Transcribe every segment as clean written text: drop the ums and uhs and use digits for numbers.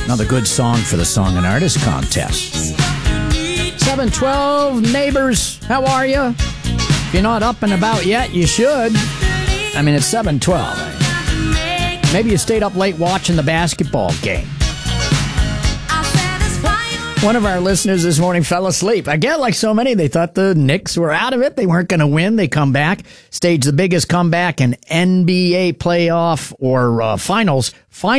Another good song for the Song and Artist Contest. 712 neighbors, how are you? If you're not up and about yet, you should. I mean, it's 712. Maybe you stayed up late watching the basketball game. One of our listeners this morning fell asleep. Again, like so many, they thought the Knicks were out of it. They weren't going to win. They come back, stage the biggest comeback in NBA playoff or finals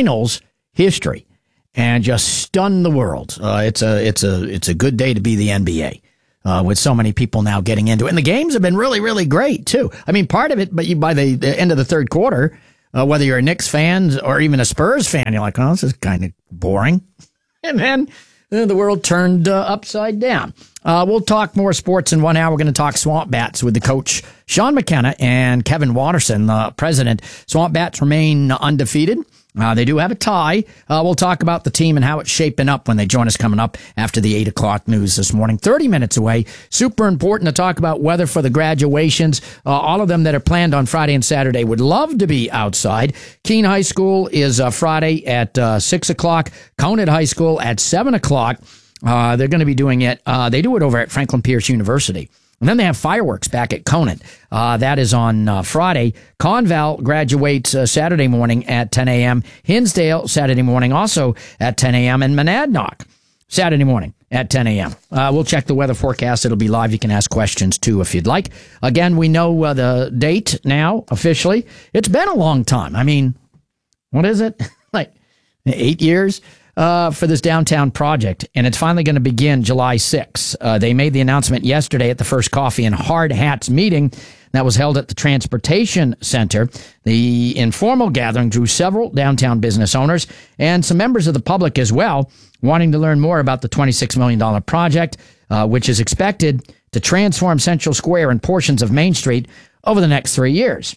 history, and just stun the world. It's a good day to be the NBA. With so many people now getting into it. And the games have been really, really great, too. I mean, part of it, but by the end of the third quarter, whether you're a Knicks fan or even a Spurs fan, you're like, oh, this is kind of boring. And then the world turned upside down. We'll talk more sports in 1 hour. We're going to talk Swamp Bats with the coach, Sean McKenna, and Kevin Watterson, the president. Swamp Bats remain undefeated. They do have a tie. We'll talk about the team and how it's shaping up when they join us coming up after the 8 o'clock news this morning. 30 minutes away. Super important to talk about weather for the graduations. All of them that are planned on Friday and Saturday would love to be outside. Keene High School is Friday at 6 o'clock. Conant High School at 7 o'clock. They're going to be doing it. They do it over at Franklin Pierce University. And then they have fireworks back at Conant. That is on Friday. Conval graduates Saturday morning at 10 a.m. Hinsdale Saturday morning also at 10 a.m. And Monadnock Saturday morning at 10 a.m. We'll check the weather forecast. It'll be live. You can ask questions, too, if you'd like. Again, we know the date now officially. It's been a long time. I mean, what is it? Like 8 years? For this downtown project, and it's finally going to begin July 6th. They made the announcement yesterday at the First Coffee and Hard Hats meeting that was held at the Transportation Center. The informal gathering drew several downtown business owners and some members of the public as well, wanting to learn more about the $26 million project, which is expected to transform Central Square and portions of Main Street over the next 3 years.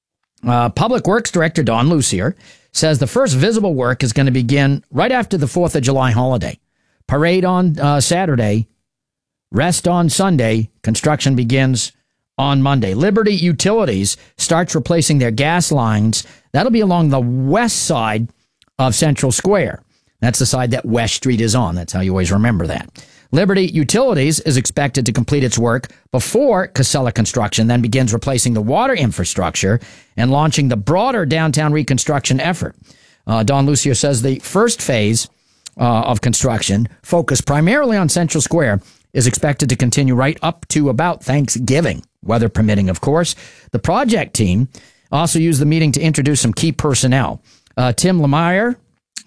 Public Works Director Don Lucier says the first visible work is going to begin right after the 4th of July holiday. Parade on Saturday, rest on Sunday, construction begins on Monday. Liberty Utilities starts replacing their gas lines. That'll be along the west side of Central Square. That's the side that West Street is on. That's how you always remember that. Liberty Utilities is expected to complete its work before Casella Construction then begins replacing the water infrastructure and launching the broader downtown reconstruction effort. Don Lucier says the first phase of construction, focused primarily on Central Square, is expected to continue right up to about Thanksgiving, weather permitting, of course. The project team also used the meeting to introduce some key personnel. Tim Lemire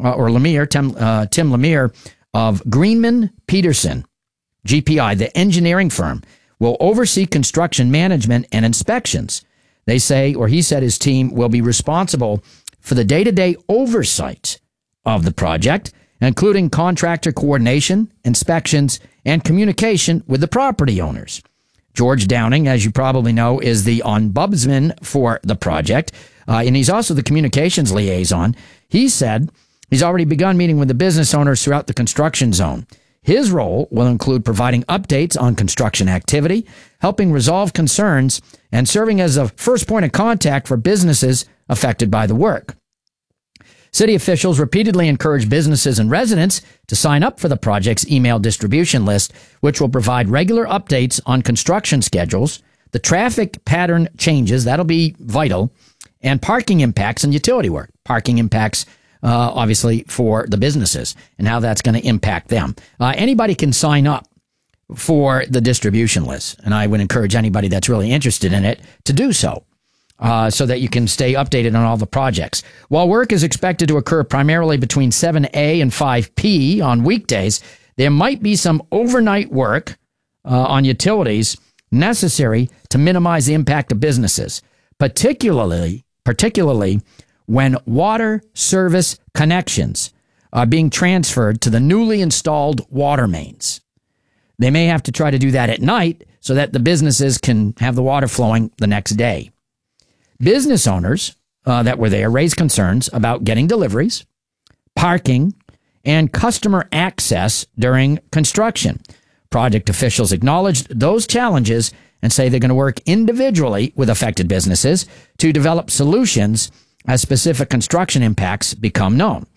of Greenman Peterson, GPI, the engineering firm, will oversee construction management and inspections. They say, or he said his team will be responsible for the day-to-day oversight of the project, including contractor coordination, inspections, and communication with the property owners. George Downing, as you probably know, is the ombudsman for the project, and he's also the communications liaison. He said he's already begun meeting with the business owners throughout the construction zone. His role will include providing updates on construction activity, helping resolve concerns, and serving as a first point of contact for businesses affected by the work. City officials repeatedly encourage businesses and residents to sign up for the project's email distribution list, which will provide regular updates on construction schedules, the traffic pattern changes, that'll be vital, and parking impacts and utility work. Parking impacts obviously for the businesses and how that's going to impact them. Anybody can sign up for the distribution list, and I would encourage anybody that's really interested in it to do so, so that you can stay updated on all the projects. While work is expected to occur primarily between 7 a and 5 p on weekdays, there might be some overnight work on utilities necessary to minimize the impact of businesses, particularly when water service connections are being transferred to the newly installed water mains. They may have to try to do that at night so that the businesses can have the water flowing the next day. Business owners that were there raised concerns about getting deliveries, parking, and customer access during construction. Project officials acknowledged those challenges and say they're going to work individually with affected businesses to develop solutions as specific construction impacts become known.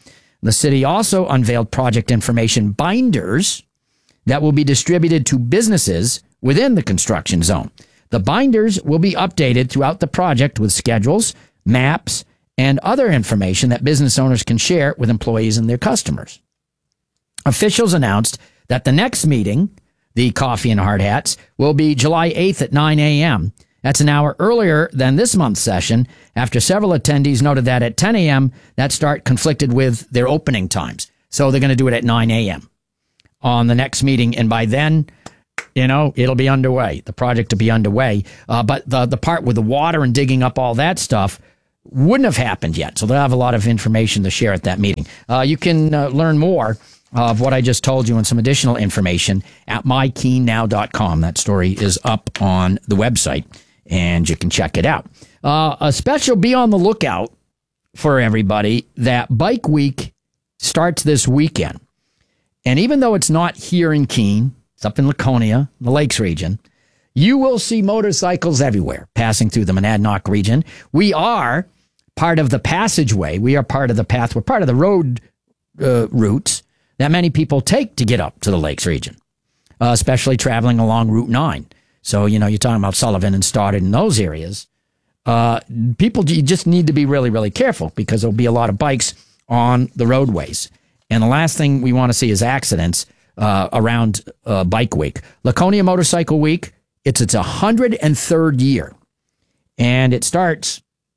The city also unveiled project information binders that will be distributed to businesses within the construction zone. The binders will be updated throughout the project with schedules, maps, and other information that business owners can share with employees and their customers. Officials announced that the next meeting, the Coffee and Hard Hats, will be July 8th at 9 a.m. That's an hour earlier than this month's session, after several attendees noted that at 10 a.m., that start conflicted with their opening times. So they're going to do it at 9 a.m. on the next meeting, and by then, it'll be underway. The project will be underway. But the part with the water and digging up all that stuff wouldn't have happened yet. So they'll have a lot of information to share at that meeting. You can learn more of what I just told you and some additional information at mykeennow.com. That story is up on the website, and you can check it out. A special be on the lookout for everybody that Bike Week starts this weekend. And even though it's not here in Keene, it's up in Laconia, the Lakes region, you will see motorcycles everywhere passing through the Monadnock region. We are part of the passageway. We are part of the path. We're part of the road routes that many people take to get up to the Lakes region, especially traveling along Route 9. So, you're talking about Sullivan and Stoddard in those areas. People, you just need to be really, really careful because there'll be a lot of bikes on the roadways. And the last thing we want to see is accidents around Bike Week. Laconia Motorcycle Week, it's its 103rd year. And it starts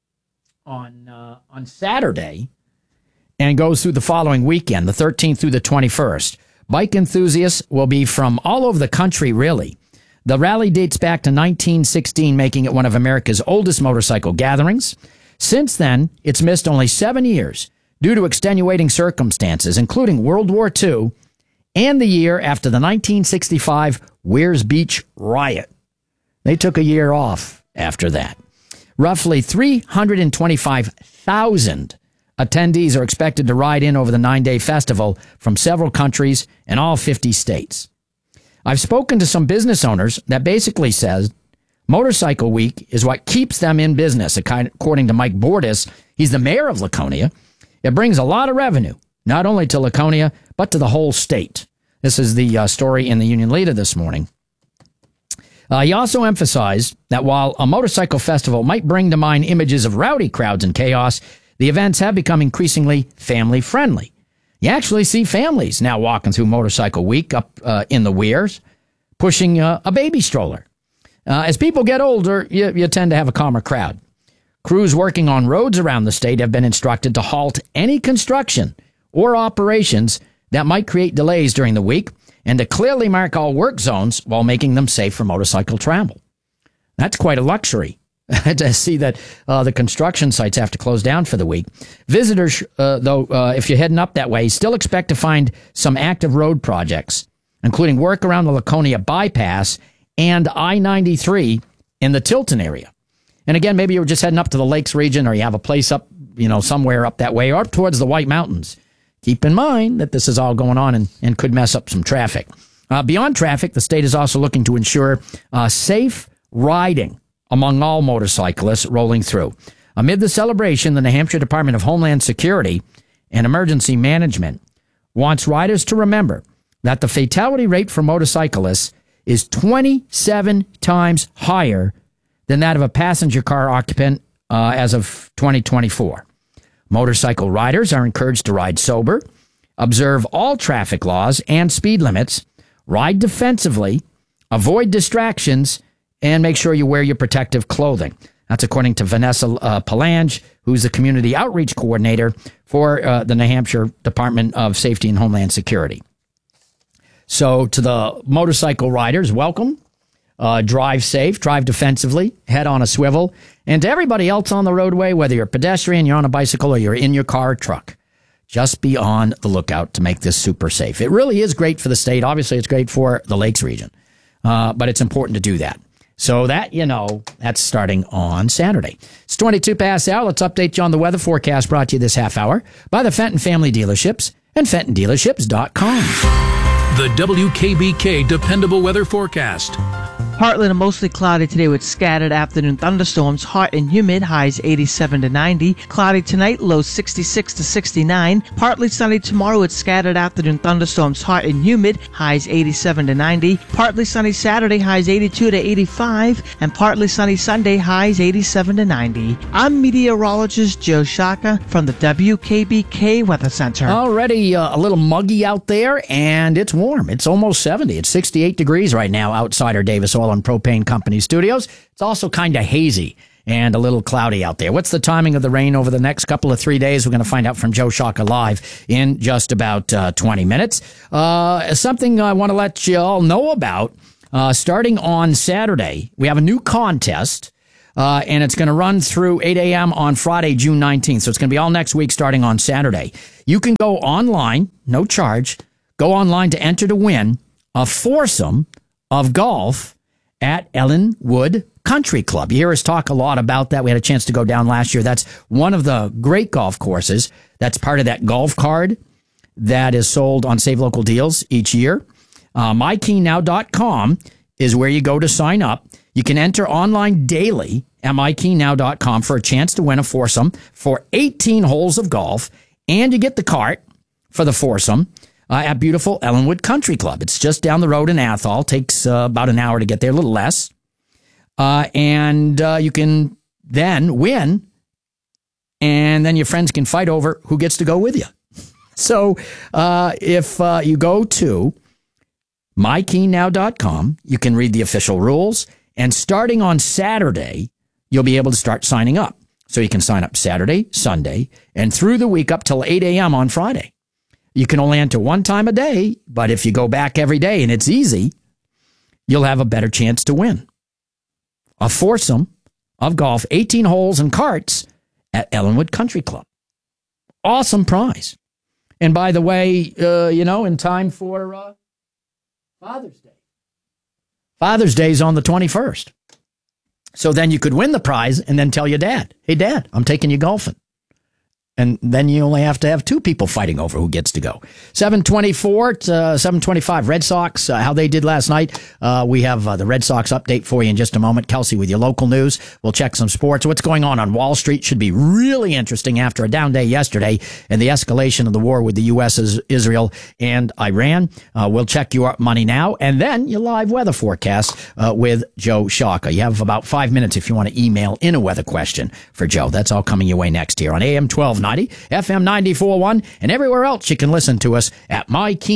on Saturday and goes through the following weekend, the 13th through the 21st. Bike enthusiasts will be from all over the country, really. The rally dates back to 1916, making it one of America's oldest motorcycle gatherings. Since then, it's missed only 7 years due to extenuating circumstances, including World War II and the year after the 1965 Weirs Beach riot. They took a year off after that. Roughly 325,000 attendees are expected to ride in over the 9-day festival from several countries and all 50 states. I've spoken to some business owners that basically says Motorcycle Week is what keeps them in business. According to Mike Bordas, he's the mayor of Laconia. It brings a lot of revenue, not only to Laconia, but to the whole state. This is the story in the Union Leader this morning. He also emphasized that while a motorcycle festival might bring to mind images of rowdy crowds and chaos, the events have become increasingly family-friendly. You actually see families now walking through Motorcycle Week up in the Weirs, pushing a baby stroller. As people get older, you tend to have a calmer crowd. Crews working on roads around the state have been instructed to halt any construction or operations that might create delays during the week and to clearly mark all work zones while making them safe for motorcycle travel. That's quite a luxury to see that the construction sites have to close down for the week. Visitors, though, if you're heading up that way, still expect to find some active road projects, including work around the Laconia bypass and I-93 in the Tilton area. And again, maybe you're just heading up to the Lakes region, or you have a place up, somewhere up that way, or up towards the White Mountains. Keep in mind that this is all going on and could mess up some traffic. Beyond traffic, the state is also looking to ensure safe riding among all motorcyclists rolling through. Amid the celebration, the New Hampshire Department of Homeland Security and Emergency Management wants riders to remember that the fatality rate for motorcyclists is 27 times higher than that of a passenger car occupant as of 2024. Motorcycle riders are encouraged to ride sober, observe all traffic laws and speed limits, ride defensively, avoid distractions, and make sure you wear your protective clothing. That's according to Vanessa Palange, who's the community outreach coordinator for the New Hampshire Department of Safety and Homeland Security. So to the motorcycle riders, welcome. Drive safe, drive defensively, head on a swivel. And to everybody else on the roadway, whether you're a pedestrian, you're on a bicycle, or you're in your car or truck, just be on the lookout to make this super safe. It really is great for the state. Obviously, it's great for the Lakes region, but it's important to do that. So that, that's starting on Saturday. It's 22 past the hour. Let's update you on the weather forecast brought to you this half hour by the Fenton Family Dealerships and FentonDealerships.com. The WKBK Dependable Weather Forecast. Partly to mostly cloudy today with scattered afternoon thunderstorms. Hot and humid, highs 87 to 90. Cloudy tonight, lows 66 to 69. Partly sunny tomorrow with scattered afternoon thunderstorms. Hot and humid, highs 87 to 90. Partly sunny Saturday, highs 82 to 85. And partly sunny Sunday, highs 87 to 90. I'm meteorologist Joe Shaka from the WKBK Weather Center. Already a little muggy out there, and it's warm. It's almost 70. It's 68 degrees right now outside our Davis Oil and Propane Company studios. It's also kind of hazy and a little cloudy out there. What's the timing of the rain over the next couple of 3 days? We're going to find out from Joe Shaka live in just about 20 minutes. Something I want to let you all know about. Starting on Saturday, we have a new contest, and it's going to run through 8 a.m. on Friday, June 19th. So it's going to be all next week starting on Saturday. You can go online, no charge, go online to enter to win a foursome of golf at Ellenwood Country Club. You hear us talk a lot about that. We had a chance to go down last year. That's one of the great golf courses. That's part of that golf card that is sold on Save Local Deals each year. MyKeyNow.com is where you go to sign up. You can enter online daily at MyKeyNow.com for a chance to win a foursome for 18 holes of golf, and you get the cart for the foursome at beautiful Ellenwood Country Club. It's just down the road in Athol. Takes about an hour to get there, a little less. And you can then win, and then your friends can fight over who gets to go with you. So if you go to MyKeyNow.com, you can read the official rules, and starting on Saturday, you'll be able to start signing up. So you can sign up Saturday, Sunday, and through the week up till 8 a.m. on Friday. You can only enter one time a day, but if you go back every day and it's easy, you'll have a better chance to win. A foursome of golf, 18 holes and carts at Ellenwood Country Club. Awesome prize. And by the way, in time for Father's Day. Father's Day is on the 21st. So then you could win the prize and then tell your dad, hey, Dad, I'm taking you golfing. And then you only have to have two people fighting over who gets to go. 7:24 to 7:25. Red Sox, how they did last night. We have the Red Sox update for you in just a moment. Kelsey with your local news. We'll check some sports. What's going on Wall Street should be really interesting after a down day yesterday and the escalation of the war with the U.S., Israel, and Iran. We'll check your money now. And then your live weather forecast with Joe Shaka. You have about 5 minutes if you want to email in a weather question for Joe. That's all coming your way next here on AM 1290. FM 94.1, and everywhere else you can listen to us at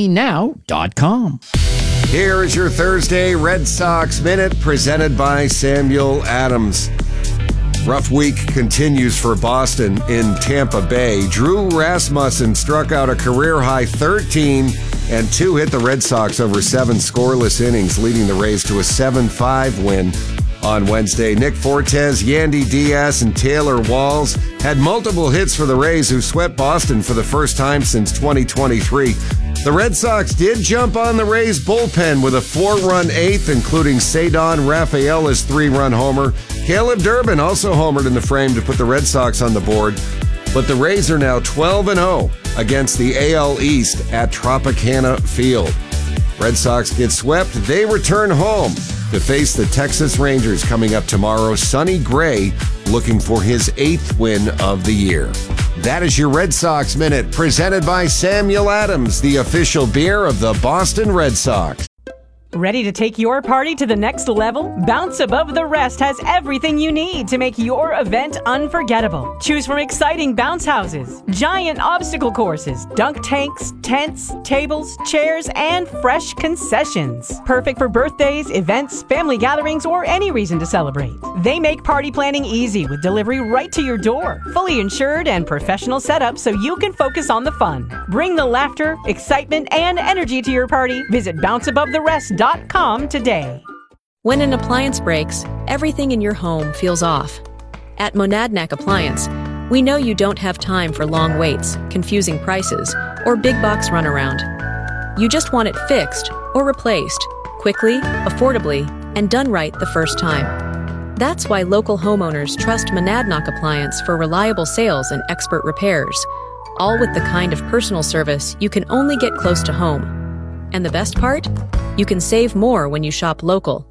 MyKeyNow.com. Here is your Thursday Red Sox Minute presented by Samuel Adams. Rough week continues for Boston in Tampa Bay. Drew Rasmussen struck out a career-high 13, and 2 hit the Red Sox over 7 scoreless innings, leading the Rays to a 7-5 win on Wednesday. Nick Fortes, Yandy Diaz, and Taylor Walls had multiple hits for the Rays, who swept Boston for the first time since 2023. The Red Sox did jump on the Rays bullpen with a 4-run 8th, including Cedon Rafaela's 3-run homer. Caleb Durbin also homered in the frame to put the Red Sox on the board. But the Rays are now 12-0 against the AL East at Tropicana Field. Red Sox get swept. They return home to face the Texas Rangers coming up tomorrow. Sonny Gray looking for his 8th win of the year. That is your Red Sox Minute, presented by Samuel Adams, the official beer of the Boston Red Sox. Ready to take your party to the next level? Bounce Above the Rest has everything you need to make your event unforgettable. Choose from exciting bounce houses, giant obstacle courses, dunk tanks, tents, tables, chairs, and fresh concessions. Perfect for birthdays, events, family gatherings, or any reason to celebrate. They make party planning easy with delivery right to your door. Fully insured and professional setup so you can focus on the fun. Bring the laughter, excitement, and energy to your party. Visit bounceabovetherest.com today. When an appliance breaks, everything in your home feels off. At Monadnock Appliance, we know you don't have time for long waits, confusing prices, or big box runaround. You just want it fixed or replaced, quickly, affordably, and done right the first time. That's why local homeowners trust Monadnock Appliance for reliable sales and expert repairs, all with the kind of personal service you can only get close to home. And the best part? You can save more when you shop local.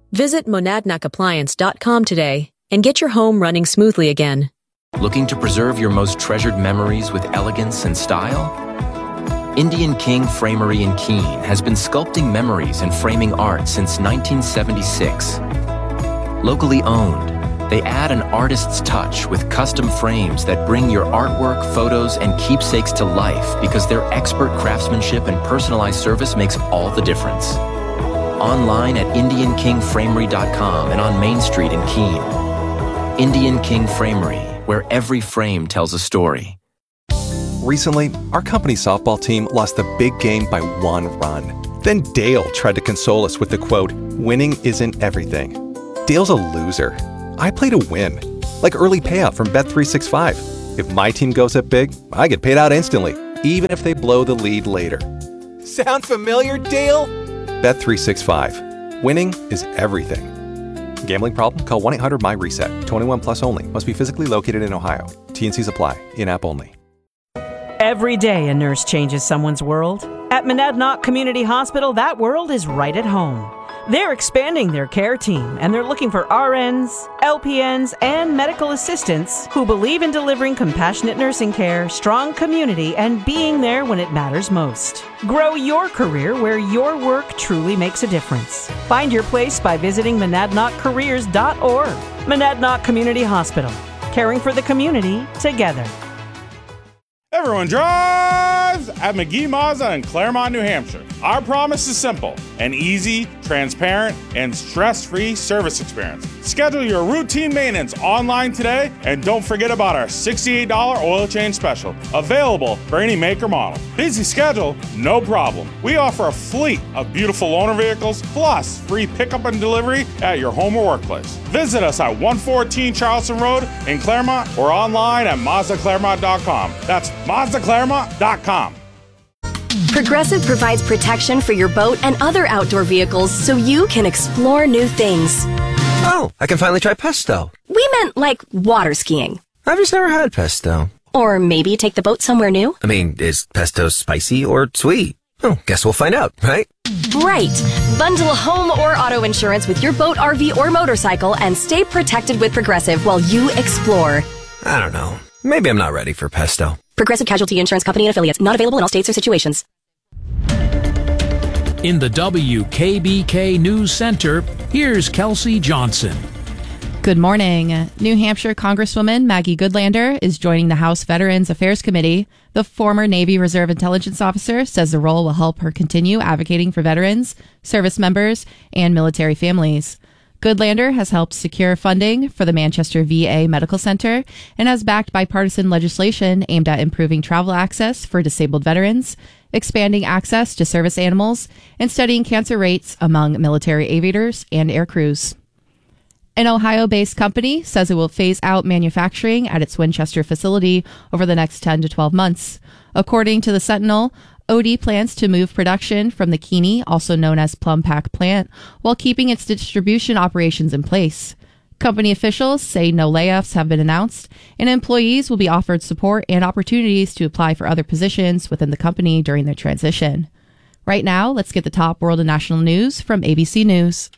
Visit monadnockappliance.com today and get your home running smoothly again. Looking to preserve your most treasured memories with elegance and style? Indian King Framery in Keene has been sculpting memories and framing art since 1976. Locally owned, they add an artist's touch with custom frames that bring your artwork, photos, and keepsakes to life because their expert craftsmanship and personalized service makes all the difference. Online at IndianKingFramery.com and on Main Street in Keene. Indian King Framery, where every frame tells a story. Recently, our company's softball team lost the big game by 1 run. Then Dale tried to console us with the quote, "Winning isn't everything." Dale's a loser. I play to win, like early payout from Bet365. If my team goes up big, I get paid out instantly, even if they blow the lead later. Sound familiar, Dale? Bet365. Winning is everything. Gambling problem? Call 1-800-MY-RESET. 21 plus only. Must be physically located in Ohio. T&Cs apply. In-app only. Every day a nurse changes someone's world. At Monadnock Community Hospital, that world is right at home. They're expanding their care team, and they're looking for RNs, LPNs, and medical assistants who believe in delivering compassionate nursing care, strong community, and being there when it matters most. Grow your career where your work truly makes a difference. Find your place by visiting monadnockcareers.org. Monadnock Community Hospital, caring for the community together. Everyone drives at McGee Mazda in Claremont, New Hampshire. Our promise is simple: an easy, transparent, and stress-free service experience. Schedule your routine maintenance online today, and don't forget about our $68 oil change special, available for any make or model. Busy schedule? No problem. We offer a fleet of beautiful loaner vehicles, plus free pickup and delivery at your home or workplace. Visit us at 114 Charleston Road in Claremont or online at MazdaClaremont.com. That's MazdaClaremont.com. Progressive provides protection for your boat and other outdoor vehicles so you can explore new things. Oh, I can finally try pesto. We meant like water skiing. I've just never had pesto. Or maybe take the boat somewhere new. I mean, is pesto spicy or sweet? Oh, guess we'll find out, right? Right. Bundle home or auto insurance with your boat, RV, or motorcycle and stay protected with Progressive while you explore. I don't know. Maybe I'm not ready for pesto. Progressive Casualty Insurance Company and Affiliates. Not available in all states or situations. In the WKBK News Center, here's Kelsey Johnson. Good morning. New Hampshire Congresswoman Maggie Goodlander is joining the House Veterans Affairs Committee. The former Navy Reserve Intelligence Officer says the role will help her continue advocating for veterans, service members, and military families. Goodlander has helped secure funding for the Manchester VA Medical Center and has backed bipartisan legislation aimed at improving travel access for disabled veterans, expanding access to service animals, and studying cancer rates among military aviators and air crews. An Ohio-based company says it will phase out manufacturing at its Winchester facility over the next 10 to 12 months. According to the Sentinel, OD plans to move production from the Keene, also known as Plum Pack plant, while keeping its distribution operations in place. Company officials say no layoffs have been announced, and employees will be offered support and opportunities to apply for other positions within the company during their transition. Right now, let's get the top world and national news from ABC News.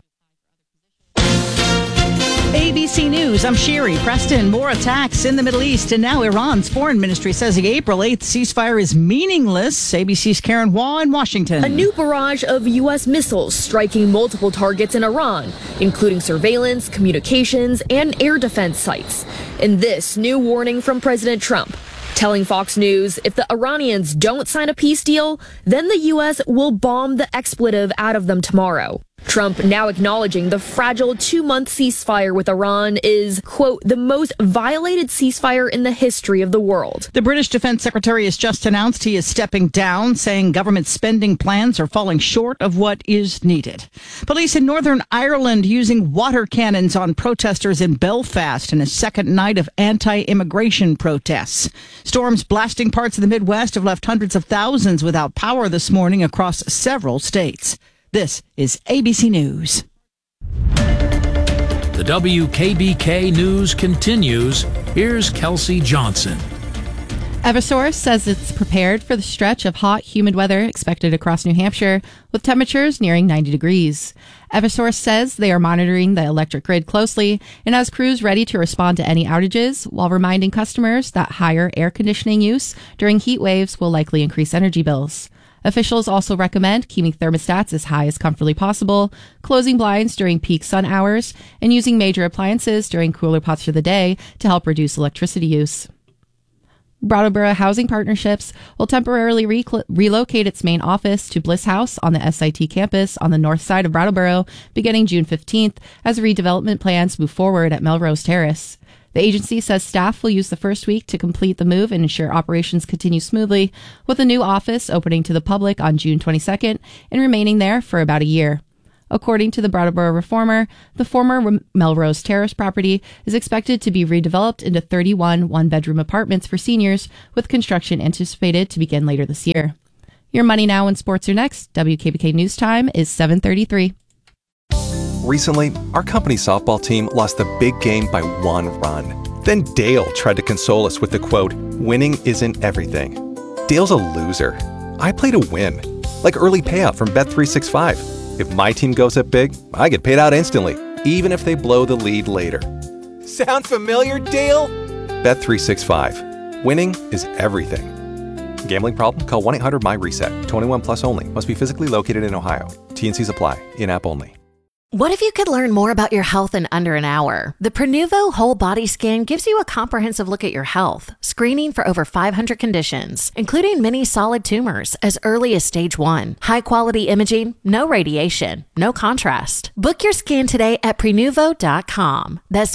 ABC News, I'm Sherry Preston. More attacks in the Middle East, and now Iran's foreign ministry says the April 8th ceasefire is meaningless. ABC's Karen Waugh in Washington. A new barrage of U.S. missiles striking multiple targets in Iran, including surveillance, communications, and air defense sites. And this new warning from President Trump, telling Fox News if the Iranians don't sign a peace deal, then the U.S. will bomb the expletive out of them tomorrow. Trump now acknowledging the fragile 2-month ceasefire with Iran is, quote, the most violated ceasefire in the history of the world. The British Defense Secretary has just announced he is stepping down, saying government spending plans are falling short of what is needed. Police in Northern Ireland using water cannons on protesters in Belfast in a second night of anti-immigration protests. Storms blasting parts of the Midwest have left hundreds of thousands without power this morning across several states. This is ABC News. The WKBK News continues. Here's Kelsey Johnson. Eversource says it's prepared for the stretch of hot, humid weather expected across New Hampshire, with temperatures nearing 90 degrees. Eversource says they are monitoring the electric grid closely and has crews ready to respond to any outages, while reminding customers that higher air conditioning use during heat waves will likely increase energy bills. Officials also recommend keeping thermostats as high as comfortably possible, closing blinds during peak sun hours, and using major appliances during cooler parts of the day to help reduce electricity use. Brattleboro Housing Partnerships will temporarily relocate its main office to Bliss House on the SIT campus on the north side of Brattleboro beginning June 15th as redevelopment plans move forward at Melrose Terrace. The agency says staff will use the first week to complete the move and ensure operations continue smoothly, with a new office opening to the public on June 22nd and remaining there for about a year. According to the Brattleboro Reformer, the former Melrose Terrace property is expected to be redeveloped into 31 one-bedroom apartments for seniors, with construction anticipated to begin later this year. Your Money Now and Sports are next. WKBK News Time is 7:33. Recently, our company softball team lost the big game by 1 run. Then Dale tried to console us with the quote, "Winning isn't everything." Dale's a loser. I play to win, like early payout from Bet365. If my team goes up big, I get paid out instantly, even if they blow the lead later. Sound familiar, Dale? Bet365. Winning is everything. Gambling problem? Call 1-800-MY-RESET. 21 plus only. Must be physically located in Ohio. T&Cs apply. In-app only. What if you could learn more about your health in under an hour? The Prenuvo Whole Body Scan gives you a comprehensive look at your health, screening for over 500 conditions, including many solid tumors as early as stage 1. High-quality imaging, no radiation, no contrast. Book your scan today at Prenuvo.com. That's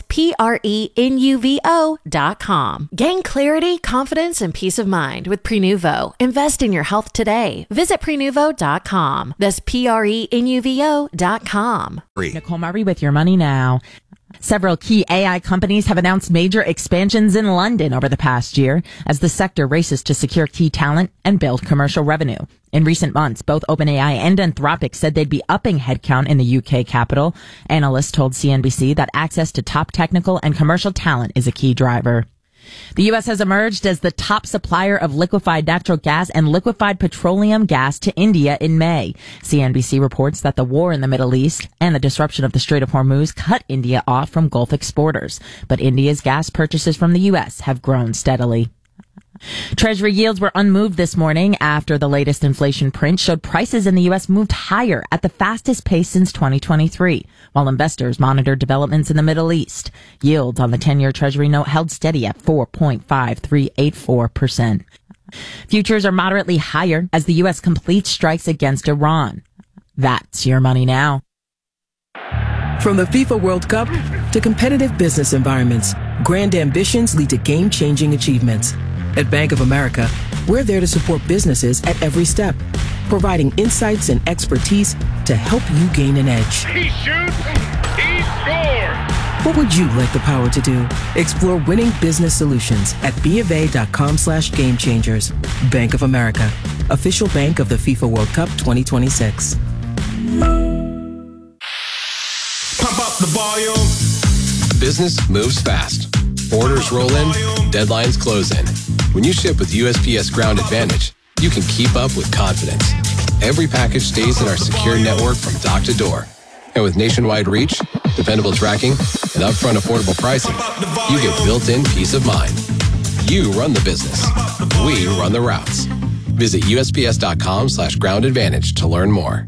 Prenuvo.com. Gain clarity, confidence, and peace of mind with Prenuvo. Invest in your health today. Visit Prenuvo.com. That's Prenuvo.com. Nicole Murray with Your Money Now. Several key AI companies have announced major expansions in London over the past year as the sector races to secure key talent and build commercial revenue. In recent months, both OpenAI and Anthropic said they'd be upping headcount in the UK capital. Analysts told CNBC that access to top technical and commercial talent is a key driver. The U.S. has emerged as the top supplier of liquefied natural gas and liquefied petroleum gas to India in May. CNBC reports that the war in the Middle East and the disruption of the Strait of Hormuz cut India off from Gulf exporters. But India's gas purchases from the U.S. have grown steadily. Treasury yields were unmoved this morning after the latest inflation print showed prices in the U.S. moved higher at the fastest pace since 2023, while investors monitored developments in the Middle East. Yields on the 10-year Treasury note held steady at 4.5384%. Futures are moderately higher as the U.S. completes strikes against Iran. That's Your Money Now. From the FIFA World Cup to competitive business environments, grand ambitions lead to game-changing achievements. At Bank of America, we're there to support businesses at every step, providing insights and expertise to help you gain an edge. He shoots, he scores! What would you like the power to do? Explore winning business solutions at BofA.com/gamechangers. Bank of America, official bank of the FIFA World Cup 2026. Pump up the volume. Business moves fast. Orders roll in, deadlines close in. When you ship with USPS Ground Advantage, you can keep up with confidence. Every package stays in our secure network from dock to door. And with nationwide reach, dependable tracking, and upfront affordable pricing, you get built-in peace of mind. You run the business. We run the routes. Visit USPS.com/Ground Advantage to learn more.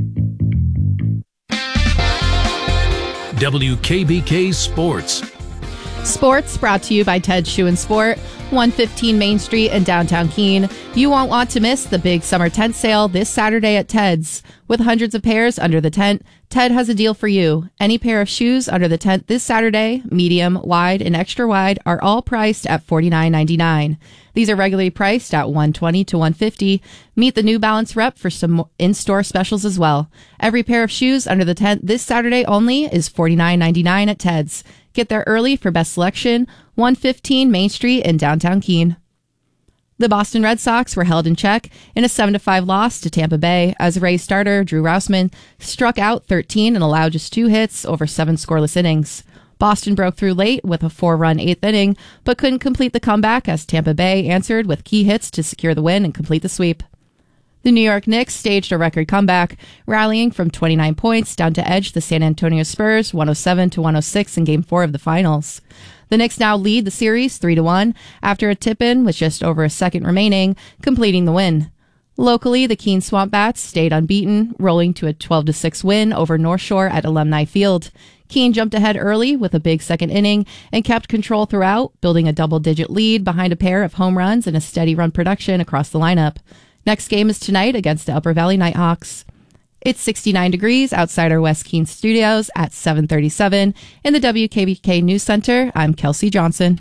WKBK Sports. Sports brought to you by Ted's Shoe and Sport, 115 Main Street in downtown Keene. You won't want to miss the big summer tent sale this Saturday at Ted's. With hundreds of pairs under the tent, Ted has a deal for you. Any pair of shoes under the tent this Saturday, medium, wide, and extra wide, are all priced at $49.99. These are regularly priced at $120 to $150. Meet the New Balance rep for some in-store specials as well. Every pair of shoes under the tent this Saturday only is $49.99 at Ted's. Get there early for best selection, 115 Main Street in downtown Keene. The Boston Red Sox were held in check in a 7-5 loss to Tampa Bay as Rays starter Drew Rousman struck out 13 and allowed just 2 hits over 7 scoreless innings. Boston broke through late with a 4-run 8th inning, but couldn't complete the comeback as Tampa Bay answered with key hits to secure the win and complete the sweep. The New York Knicks staged a record comeback, rallying from 29 points down to edge the San Antonio Spurs 107-106 in Game 4 of the Finals. The Knicks now lead the series 3-1 after a tip-in with just over a second remaining, completing the win. Locally, the Keene Swamp Bats stayed unbeaten, rolling to a 12-6 win over North Shore at Alumni Field. Keene jumped ahead early with a big second inning and kept control throughout, building a double-digit lead behind a pair of home runs and a steady run production across the lineup. Next game is tonight against the Upper Valley Nighthawks. It's 69 degrees outside our West Keene studios at 7:37 in the WKBK News Center. I'm Kelsey Johnson.